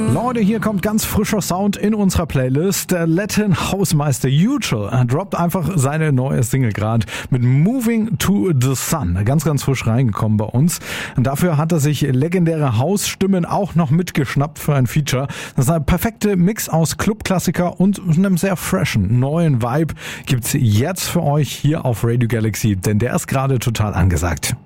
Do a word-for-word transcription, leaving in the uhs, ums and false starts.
Leute, hier kommt ganz frischer Sound in unserer Playlist. Der Latin Hausmeister Usual droppt einfach seine neue Single gerade mit Moving to the Sun. Ganz, ganz frisch reingekommen bei uns. Und dafür hat er sich legendäre Hausstimmen auch noch mitgeschnappt für ein Feature. Das ist ein perfekter Mix aus Clubklassiker und einem sehr freshen, neuen Vibe. Gibt's jetzt für euch hier auf Radio Galaxy, denn der ist gerade total angesagt.